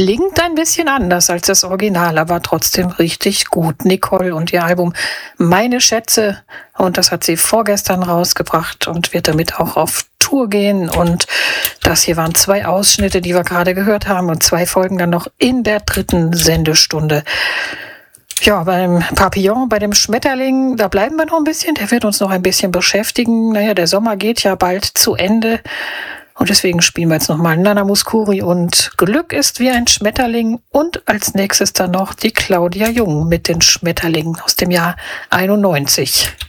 klingt ein bisschen anders als das Original, aber trotzdem richtig gut. Nicole und ihr Album Meine Schätze, und das hat sie vorgestern rausgebracht und wird damit auch auf Tour gehen. Und das hier waren 2 Ausschnitte, die wir gerade gehört haben, und 2 Folgen dann noch in der 3. Sendestunde. Ja, beim Papillon, bei dem Schmetterling, da bleiben wir noch ein bisschen. Der wird uns noch ein bisschen beschäftigen. Naja, der Sommer geht ja bald zu Ende. Und deswegen spielen wir jetzt nochmal Nana Mouskouri und Glück ist wie ein Schmetterling. Und als nächstes dann noch die Claudia Jung mit den Schmetterlingen aus dem Jahr 91.